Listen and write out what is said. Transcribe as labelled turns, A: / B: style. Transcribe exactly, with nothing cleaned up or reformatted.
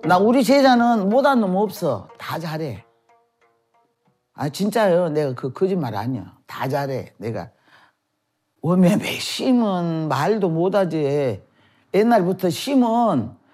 A: 나 우리 제자는 못한 놈 없어. 다 잘해. 아 진짜요. 내가 그 거짓말 아니야. 다 잘해. 내가 워메 심은 말도 못하지. 옛날부터 심은